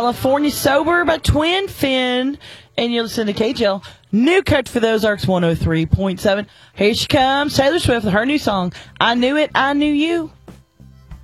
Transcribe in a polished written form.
California Sober by Twin Fin. And you listen to KJL. New cut for those Ozarks 103.7. Here she comes, Taylor Swift with her new song, I Knew It, I Knew You.